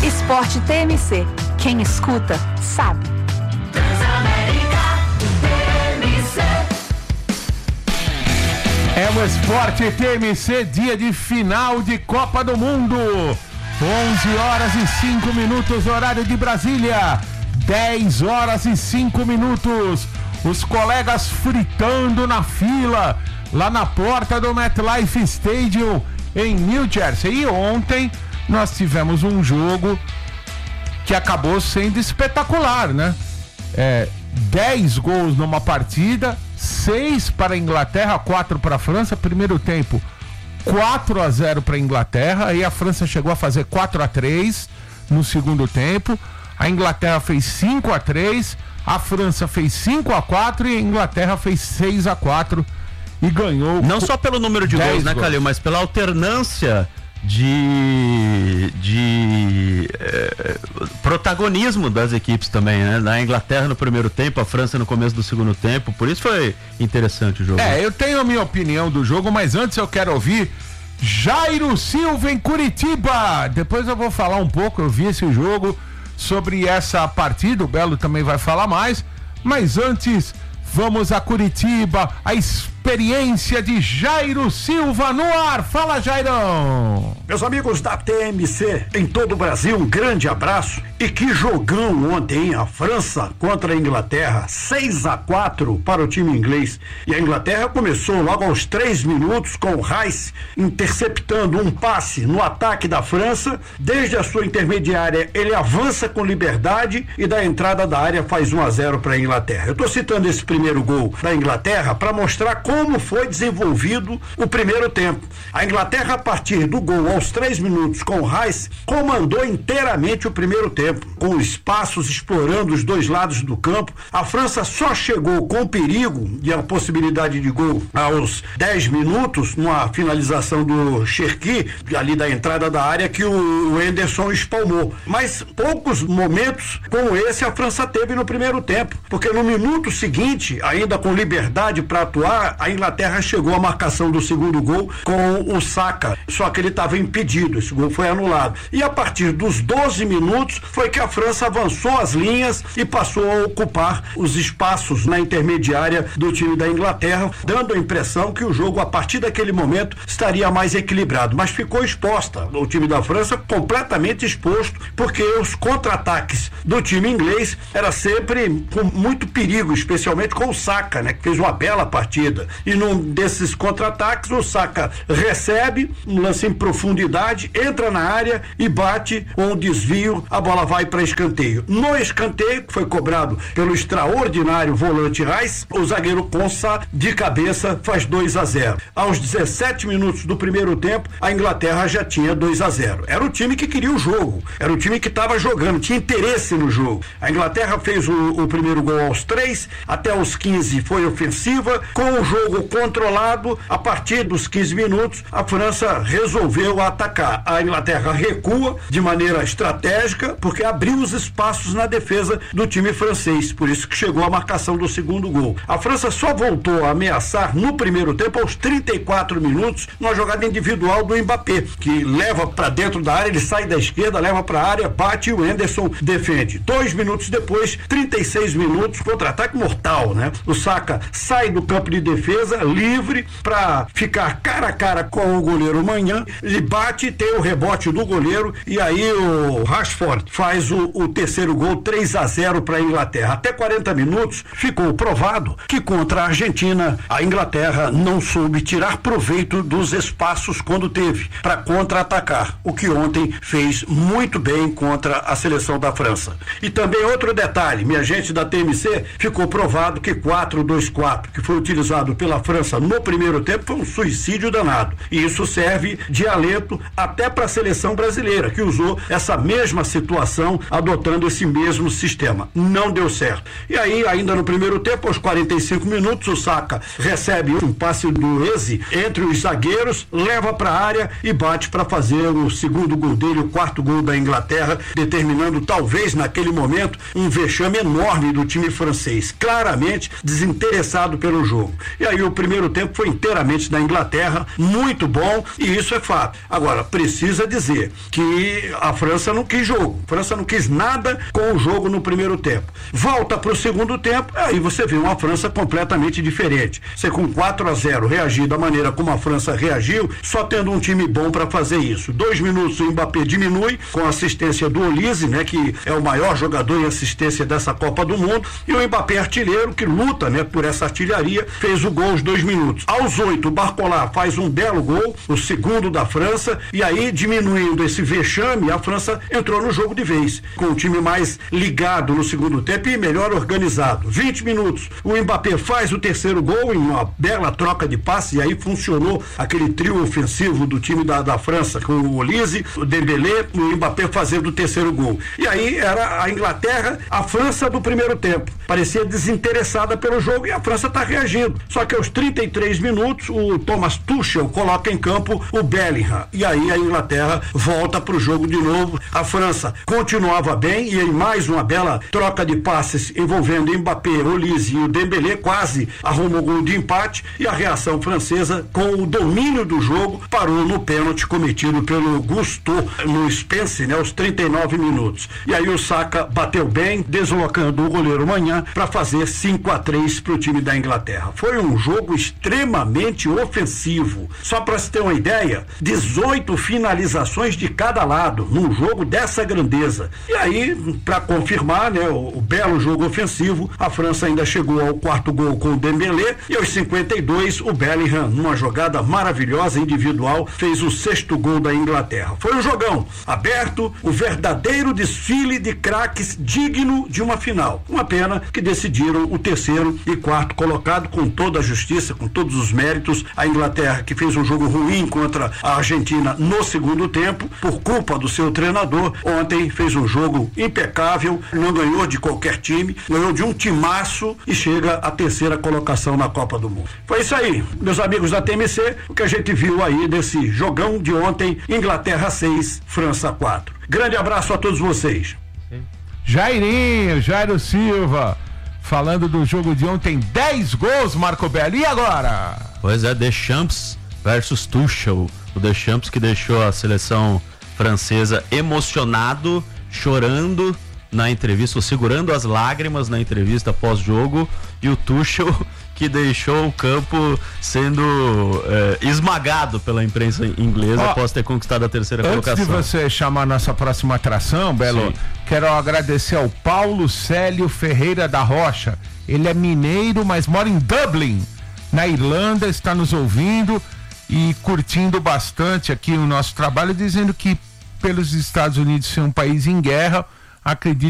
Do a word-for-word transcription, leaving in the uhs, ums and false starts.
Esporte T M C. Quem escuta, sabe. Transamérica T M C. É o Esporte T M C, dia de final de Copa do Mundo. onze horas e cinco minutos, horário de Brasília. dez horas e cinco minutos. Os colegas fritando na fila, lá na porta do MetLife Stadium, em New Jersey. E ontem nós tivemos um jogo que acabou sendo espetacular, né? É, dez gols numa partida, seis para a Inglaterra, quatro para a França. Primeiro tempo, quatro a zero para a Inglaterra, aí a França chegou a fazer quatro a três no segundo tempo. A Inglaterra fez cinco a três, a França fez cinco a quatro e a Inglaterra fez seis a quatro e ganhou. Não só pelo número de gols, né, Calil, mas pela alternância de, de é, protagonismo das equipes também, né? Na Inglaterra no primeiro tempo, a França no começo do segundo tempo, por isso foi interessante o jogo. É, eu tenho a minha opinião do jogo, mas antes eu quero ouvir Jairo Silva em Curitiba. Depois eu vou falar um pouco, eu vi esse jogo, sobre essa partida, o Belo também vai falar mais, mas antes vamos a Curitiba, a experiência de Jairo Silva no ar. Fala, Jairão! Meus amigos da T M C, em todo o Brasil, um grande abraço. E que jogão ontem, hein? A França contra a Inglaterra, seis a quatro para o time inglês. E a Inglaterra começou logo aos três minutos com o Rice interceptando um passe no ataque da França. Desde a sua intermediária, ele avança com liberdade e da entrada da área faz um a zero para a Inglaterra. Eu estou citando esse primeiro gol da Inglaterra para mostrar como foi desenvolvido o primeiro tempo. A Inglaterra, a partir do gol aos três minutos com o Rice, comandou inteiramente o primeiro tempo, com espaços explorando os dois lados do campo. A França só chegou com perigo e a possibilidade de gol aos dez minutos, numa finalização do Cherki, ali da entrada da área, que o Henderson espalmou. Mas poucos momentos como esse a França teve no primeiro tempo, porque no minuto seguinte, ainda com liberdade para atuar, a Inglaterra chegou à marcação do segundo gol com o Saka, só que ele estava impedido, esse gol foi anulado. E a partir dos doze minutos foi que a França avançou as linhas e passou a ocupar os espaços na intermediária do time da Inglaterra, dando a impressão que o jogo a partir daquele momento estaria mais equilibrado, mas ficou exposta, o time da França completamente exposto, porque os contra-ataques do time inglês era sempre com muito perigo, especialmente com o Saka, né, que fez uma bela partida. E num desses contra-ataques, o Saka recebe um lance em profundidade, entra na área e bate com o desvio, a bola vai para escanteio. No escanteio, que foi cobrado pelo extraordinário volante Rice, o zagueiro Konsa, de cabeça, faz dois a zero. Aos dezessete minutos do primeiro tempo, a Inglaterra já tinha dois a zero. Era o time que queria o jogo, era o time que estava jogando, tinha interesse no jogo. A Inglaterra fez o, o primeiro gol aos três, até os quinze foi ofensiva, com o jogo controlado. A partir dos quinze minutos, a França resolveu atacar. A Inglaterra recua de maneira estratégica, porque abriu os espaços na defesa do time francês, por isso que chegou a marcação do segundo gol. A França só voltou a ameaçar no primeiro tempo aos trinta e quatro minutos, numa jogada individual do Mbappé, que leva para dentro da área, ele sai da esquerda, leva para a área, bate e o Henderson defende. Dois minutos depois, trinta e seis minutos, contra-ataque mortal, né? O Saka sai do campo de defesa livre para ficar cara a cara com o goleiro Manhã, ele bate, tem o rebote do goleiro e aí o Rashford faz o, o terceiro gol, três a zero para a Inglaterra. Até quarenta minutos ficou provado que contra a Argentina a Inglaterra não soube tirar proveito dos espaços quando teve para contra-atacar, o que ontem fez muito bem contra a seleção da França. E também outro detalhe, minha gente da T M C, ficou provado que quatro dois quatro, que foi utilizado pela França no primeiro tempo, foi um suicídio danado. E isso serve de alento até para a seleção brasileira, que usou essa mesma situação, adotando esse mesmo sistema. Não deu certo. E aí, ainda no primeiro tempo, aos quarenta e cinco minutos, o Saka recebe um passe do Eze entre os zagueiros, leva para a área e bate para fazer o segundo gol dele, o quarto gol da Inglaterra, determinando talvez naquele momento um vexame enorme do time francês, claramente desinteressado pelo jogo. E aí o primeiro tempo foi inteiramente da Inglaterra, muito bom, e isso é fato. Agora, precisa dizer que a França não quis jogo, a França não quis nada com o jogo no primeiro tempo. Volta para o segundo tempo, aí você vê uma França completamente diferente. Você com quatro a zero reagir da maneira como a França reagiu, só tendo um time bom para fazer isso. Dois minutos o Mbappé diminui com a assistência do Olise, né, que é o maior jogador em assistência dessa Copa do Mundo, e o Mbappé artilheiro que luta, né, por essa artilharia, fez o gol aos dois minutos. Aos oito, o Barcola faz um belo gol, o segundo da França, e aí diminuindo esse vexame, a França entrou no jogo de vez, com o time mais ligado no segundo tempo e melhor organizado. vinte minutos, o Mbappé faz o terceiro gol em uma bela troca de passe, e aí funcionou aquele trio ofensivo do time da, da França, com o Olise, o Dembélé e o Mbappé fazendo o terceiro gol. E aí era a Inglaterra, a França do primeiro tempo. Parecia desinteressada pelo jogo e a França está reagindo. Só que aos trinta e três minutos, o Thomas Tuchel coloca em campo o Bellingham. E aí a Inglaterra volta para o jogo de novo. A França continuava bem e em mais uma bela troca de passes envolvendo Mbappé, Olise e o Dembélé, quase arrumou o gol de empate, e a reação francesa, com o domínio do jogo, parou no pênalti cometido pelo Gusto no Spence, né, aos trinta e nove minutos. E aí o Saka bateu bem, deslocando o goleiro Manhã para fazer cinco a três para o time da Inglaterra. Foi um jogo extremamente ofensivo. Só para se ter uma ideia, dezoito finalizações de cada lado num jogo dessa grandeza. E aí, para confirmar, né, o, o belo jogo ofensivo, a França ainda chegou ao quarto gol com o Dembélé, e aos cinquenta e dois o Bellingham, numa jogada maravilhosa individual, fez o sexto gol da Inglaterra. Foi um jogão aberto, o verdadeiro desfile de craques digno de uma final. Uma pena que decidiram o terceiro e quarto colocado com toda a justiça, com todos os méritos. A Inglaterra, que fez um jogo ruim contra a Argentina no segundo tempo, por culpa do seu treinador, ontem fez um jogo impecável, não ganhou de qualquer time, ganhou de um timaço e chega à terceira colocação na Copa do Mundo. Foi isso aí, meus amigos da T M C, o que a gente viu aí desse jogão de ontem, Inglaterra seis, França quatro. Grande abraço a todos vocês. Jairinho, Jairo Silva, falando do jogo de ontem, dez gols, Marco Bello. E agora? Pois é, Deschamps versus Tuchel. O Deschamps que deixou a seleção francesa emocionado, chorando na entrevista, segurando as lágrimas na entrevista pós-jogo, e o Tuchel que deixou o campo sendo é, esmagado pela imprensa inglesa. Ó, após ter conquistado a terceira antes colocação. Antes de você chamar a nossa próxima atração, Belo, sim, quero agradecer ao Paulo Célio Ferreira da Rocha. Ele é mineiro, mas mora em Dublin, na Irlanda, está nos ouvindo e curtindo bastante aqui o nosso trabalho, dizendo que pelos Estados Unidos ser um país em guerra, acredito